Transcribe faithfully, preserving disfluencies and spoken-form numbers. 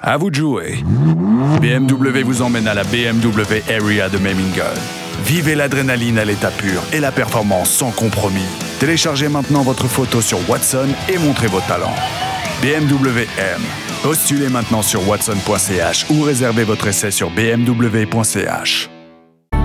À vous de jouer. B M W vous emmène à la B M W Area de Memmingen. Vivez l'adrénaline à l'état pur et la performance sans compromis. Téléchargez maintenant votre photo sur Watson et montrez vos talents. B M W M. Postulez maintenant sur watson point c h ou réservez votre essai sur b m w point c h.